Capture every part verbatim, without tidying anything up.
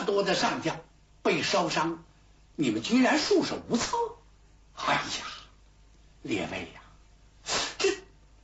么多的上将被烧伤，你们居然束手无策！哎呀，列位呀，这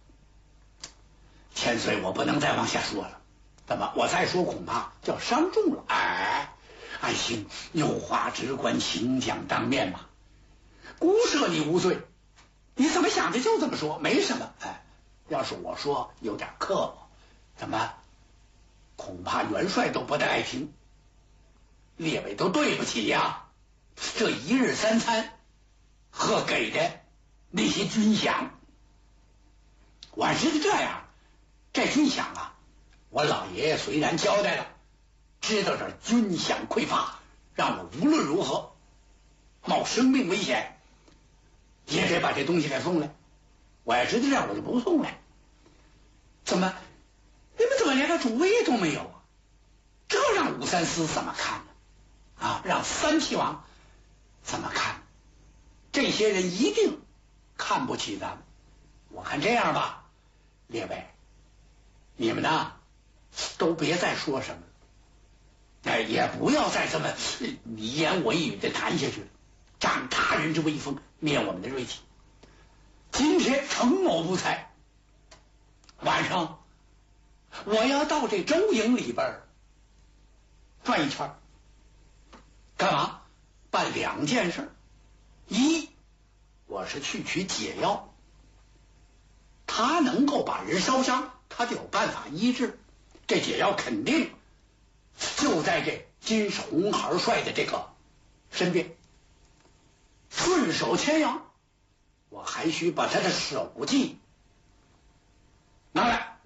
千岁，我不能再往下说了。怎么？我再说恐怕就要伤重了。哎，安心，有话只管请讲当面嘛。姑赦你无罪，你怎么想的就这么说，没什么。哎，要是我说有点刻薄，怎么？恐怕元帅都不太爱听。列位都对不起呀，这一日三餐和给的那些军饷，我是这样，这军饷啊。我老爷爷虽然交代了，知道这军饷匮乏，让我无论如何冒生命危险也得把这东西给送来。我要知道这样，我就不送来。怎么，你们怎么连个主意都没有啊？这让武三思怎么看呢？啊，让三齐王怎么看？这些人一定看不起咱们。我看这样吧，列位，你们呢？都别再说什么了，哎，也不要再这么你言我一语的谈下去了，仗他人之威风，灭我们的锐气。今天程某不才，晚上我要到这周营里边转一圈，干嘛？办两件事。一，我是去取解药，他能够把人烧伤，他就有办法医治。这解药肯定就在这金手红孩帅的这个身边。顺手牵羊，我还需把他的手记拿来。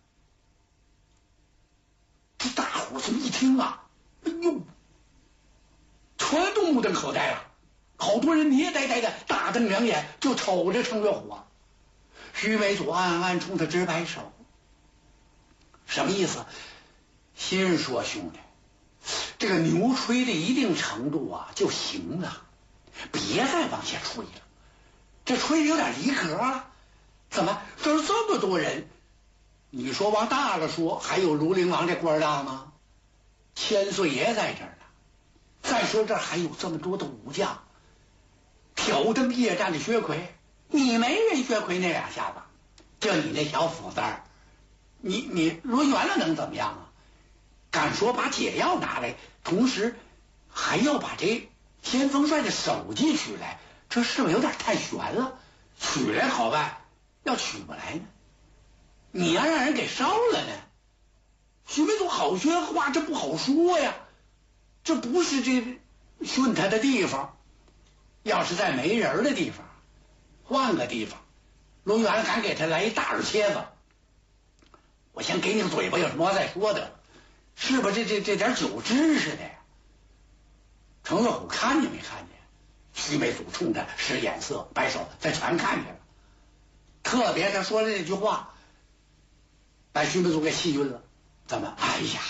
这大伙这么一听啊，哎呦，全都目瞪口呆了，好多人捏呆呆的大瞪两眼，就瞅着程月虎啊。徐美祖暗暗冲他直摆手，什么意思？心说兄弟，这个牛吹的一定程度啊就行了，别再往下吹了，这吹有点离格了。怎么这是这么多人？你说往大了说，还有庐陵王这官大吗？千岁爷在这儿呢。再说这儿还有这么多的武将，挑灯夜战的薛奎，你没人薛奎那两下子，就你那小斧子儿，你你抡圆了能怎么样啊？敢说把解药拿来，同时还要把这先锋帅的手记取来，这是不是有点太悬了？取来好办，要取不来呢，你要让人给烧了呢。徐美祖好些话，这不好说呀，这不是这训他的地方。要是在没人的地方，换个地方，抡圆了敢给他来一大耳切子，我先给你个嘴巴，有什么话再说的，是不是这这这点酒知识的呀？程月虎看见没看见？徐美祖冲他使眼色摆手，他全看见了。特别他说的这句话，把徐美祖给气晕了。怎么？哎呀，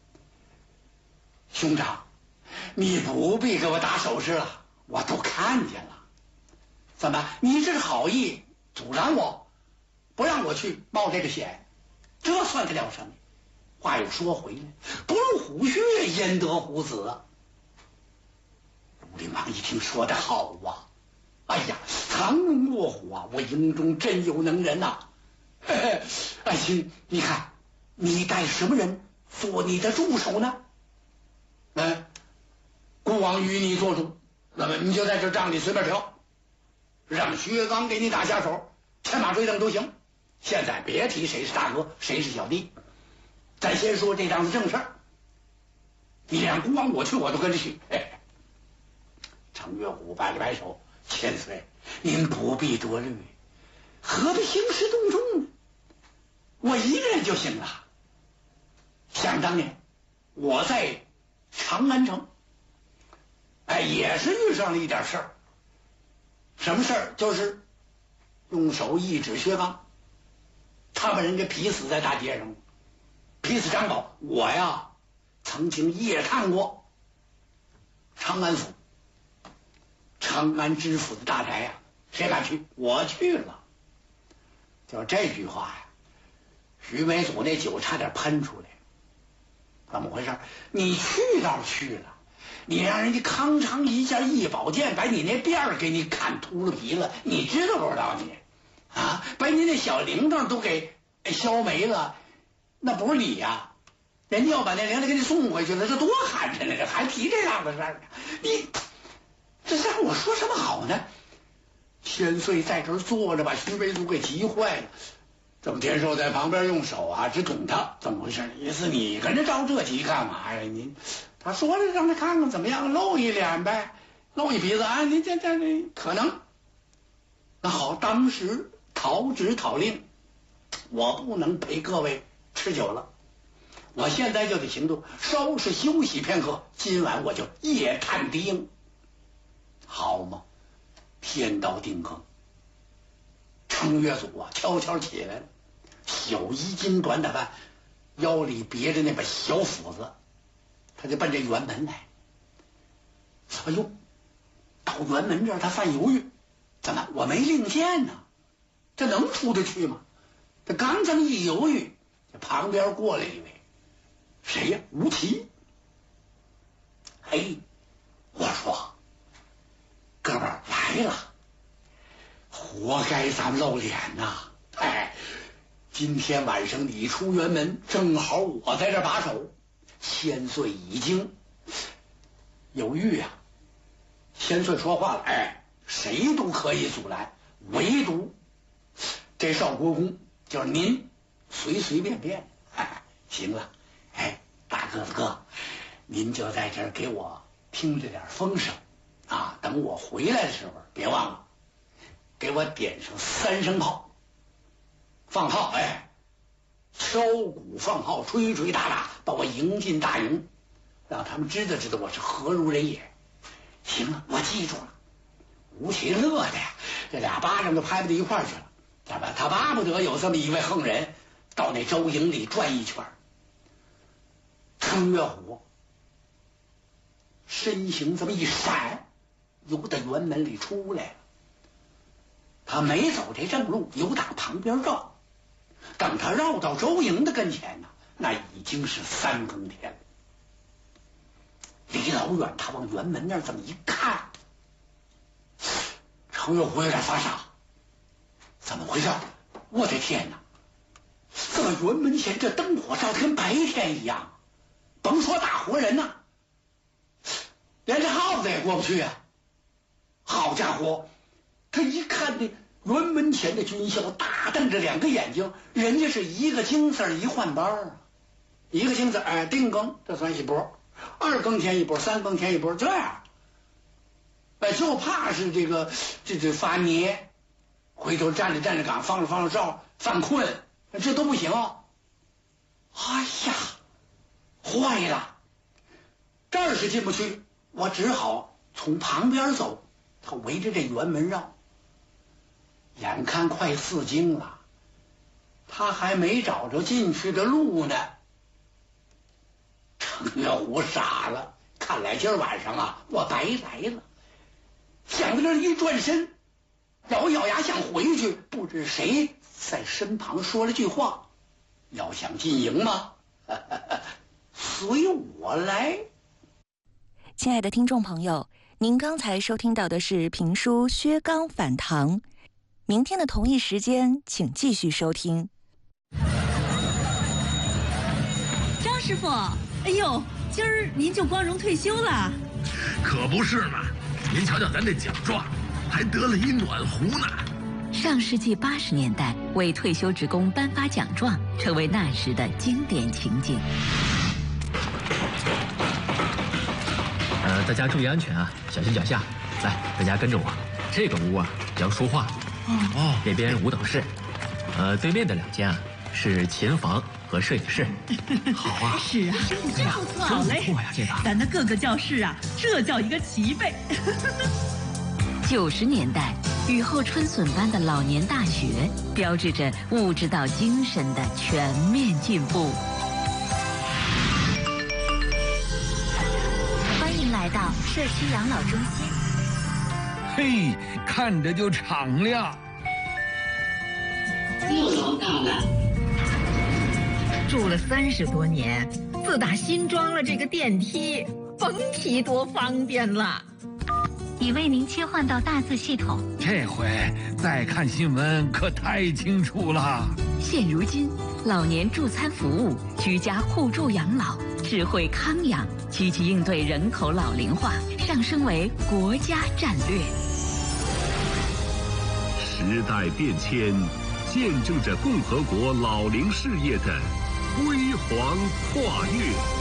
兄长，你不必给我打手势了，我都看见了。怎么？你这是好意阻拦我，不让我去冒这个险，这算得了什么？话又说回来，不入虎穴，焉得虎子？武陵王一听说得好啊，哎呀，藏龙卧虎啊，我营中真有能人呐、啊！爱卿，你看，你带什么人做你的助手呢？嗯，孤王与你做主，那么你就在这帐里随便挑，让薛刚给你打下手，牵马追灯都行。现在别提谁是大哥，谁是小弟，咱先说这档子正事儿。你让孤王我去，我都跟着去。嘿，程月虎摆了摆手，千岁，您不必多虑，何必兴师动众呢？我一个人就行了。想当年，我在长安城，哎，也是遇上了一点事儿。什么事儿？就是用手一指薛刚，他把人给劈死在大街上，劈死张宝。我呀，曾经夜看过长安府，长安知府的大宅呀、啊，谁敢去？我去了。就这句话呀，徐美祖那酒差点喷出来。怎么回事？你去倒去了， 你让人家康昌一下一宝剑把你那辫儿给你砍秃了皮了，你知道不知道你？啊，把你那小铃铛都给削没了，那不是你呀、啊？人家要把那铃铛给你送回去了，这多寒碜呢！这还提这样的事儿，你这让我说什么好呢？千岁在这儿坐着，把徐悲祖给急坏了。郑天寿在旁边用手啊直捅他，怎么回事？意思你跟着着这急干嘛呀？你他说了让他看看怎么样，露一脸呗，露一鼻子啊！你这这这可能。那好，当时讨旨讨令，我不能陪各位吃酒了，我现在就得行动，稍事休息片刻，今晚我就夜探敌营，好吗？天到定更，程月祖啊悄悄起来了，小衣襟短打扮，腰里别着那把小斧子，他就奔这辕门来。哎呦，到辕门这儿他犯犹豫，怎么我没令箭呢？这能出得去吗？他刚这么一犹豫，这旁边过来一位，谁呀？吴奇。嘿，我说哥们儿来了，活该咱露脸呐！哎，今天晚上你出辕门，正好我在这把守。千岁已经有谕啊，千岁说话了，哎，谁都可以阻拦，唯独这少国公就是您，随随便便。哎，行了，哎，大个子哥，您就在这儿给我听着点风声啊，等我回来的时候，别忘了给我点上三声炮，放炮，哎，敲鼓放炮，吹吹打打，把我迎进大营，让他们知道知道我是何如人也。行了，我记住了。吴奇乐的呀，这俩巴掌就拍不到一块儿去了。怎么他巴不得有这么一位横人到那周营里转一圈。程月虎身形这么一闪，由打辕门里出来了。他没走这正路，由打旁边绕。等他绕到周营的跟前呢，那已经是三更天了。离老远，他往辕门那儿这么一看，程月虎有点发傻，怎么回事？我的天哪！怎么辕门前这灯火照得跟白天一样？甭说大活人呐，连这耗子也过不去啊！好家伙，他一看那辕门前的军校，大瞪着两个眼睛，人家是一个京字一换班啊，一个京字哎定更，这算一波，二更添一波，三更添一波，这样，哎，就怕是这个这这发捏，回头站着站着岗，放着放着哨，犯困，这都不行。哎呀，坏了，这儿是进不去，我只好从旁边走，他围着这辕门绕。眼看快四更了，他还没找着进去的路呢。程月虎傻了，看来今儿晚上啊，我白来了。想到这一转身，咬咬牙想回去，不知谁在身旁说了句话：“要想进营吗？随我来。” 亲爱的听众朋友，您刚才收听到的是评书《薛刚反唐》。明天的同一时间，请继续收听。 张师傅，哎呦，今儿您就光荣退休了？ 可不是嘛！您瞧瞧咱这奖状，还得了一暖壶呢。 上世纪八十年代，为退休职工颁发奖状，成为那时的经典情景。 呃，大家注意安全啊，小心脚下。来，大家跟着我。这个屋啊叫书画。哦，那边舞蹈室，呃，对面的两间啊是琴房和摄影室。好啊， 是啊，真不错，好嘞， 不错呀，这个。 咱的各个教室啊，这叫一个齐备。九十年代，雨后春笋般的老年大学，标志着物质到精神的全面进步。 欢迎来到社区养老中心。 嘿，看着就敞亮。 这楼大了， 住了三十多年，自打新装了这个电梯， 甭提多方便了。 已为您切换到大字系统。 这回再看新闻可太清楚了。 现如今，老年助餐服务、居家互助养老、智慧康养，积极应对人口老龄化，上升为国家战略。 时代变迁，见证着共和国老龄事业的辉煌跨越。